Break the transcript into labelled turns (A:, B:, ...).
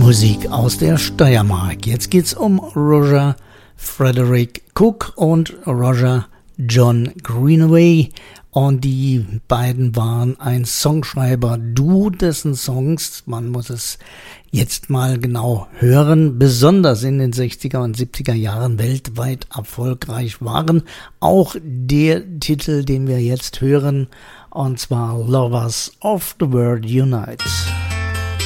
A: Musik aus der Steiermark. Jetzt geht's um Roger Frederick Cook und Roger John Greenaway. Und die beiden waren ein Songschreiber-Duo, dessen Songs, man muss es jetzt mal genau hören, besonders in den 60er und 70er Jahren weltweit erfolgreich waren. Auch der Titel, den wir jetzt hören, und zwar Lovers of the World Unite.